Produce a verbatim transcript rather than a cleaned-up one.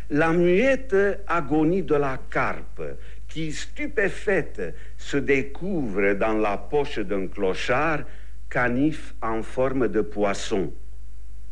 la muette agonie de la carpe, qui, stupéfaite, se découvre dans la poche d'un clochard canif en forme de poisson.